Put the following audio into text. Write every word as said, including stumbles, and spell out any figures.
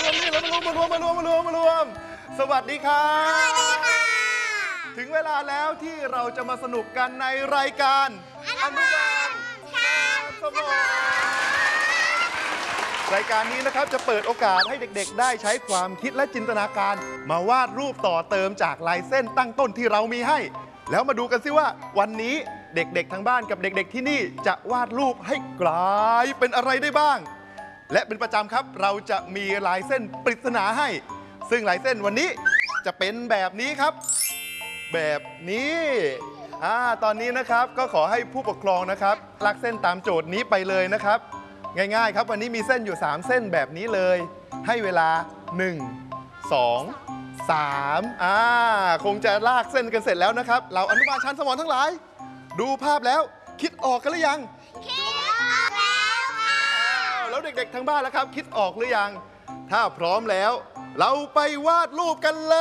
ตรงนี้แล้วมารวมมารวมมารวมมารวมมารวมสวัสดีครับถึงเวลาแล้วที่เราจะมาสนุกกันในรายการอนุบาลชาสมองรายการนี้นะครับจะเปิดโอกาสให้เด็กๆได้ใช้ความคิดและจินตนาการมาวาดรูปต่อเติมจากลายเส้นตั้งต้นที่เรามีให้แล้วมาดูกันสิว่าวันนี้เด็กๆทางบ้านกับเด็กๆที่นี่จะวาดรูปให้กลายเป็นอะไรได้บ้างและเป็นประจำครับเราจะมีลายเส้นปริศนาให้ซึ่งลายเส้นวันนี้จะเป็นแบบนี้ครับแบบนี้อ่าตอนนี้นะครับก็ขอให้ผู้ปกครองนะครับลากเส้นตามโจทย์นี้ไปเลยนะครับง่ายๆครับวันนี้มีเส้นอยู่สามเส้นแบบนี้เลยให้เวลาหนึ่ง สอง สามอ่าคงจะลากเส้นกันเสร็จแล้วนะครับเราอนุบาลชั้นสมองทั้งหลายดูภาพแล้วคิดออกกันหรือยังคิดออกแล้วค่ะแล้วเด็กๆทั้งบ้านแล้วครับคิดออกหรือยังถ้าพร้อมแล้วเราไปวาดรูปกันเลย